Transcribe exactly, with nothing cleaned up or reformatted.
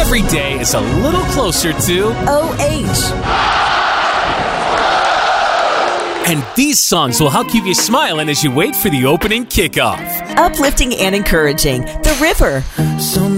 every day is a little closer to O H. And these songs will help keep you smiling as you wait for the opening kickoff. Uplifting and encouraging. The River. Some